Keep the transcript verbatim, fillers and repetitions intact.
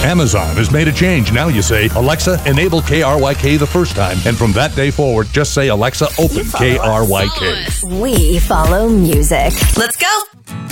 Amazon has made a change. Now you say, Alexa, enable K R Y K the first time. And from that day forward, just say, Alexa, open K R Y K. We follow music. Let's go.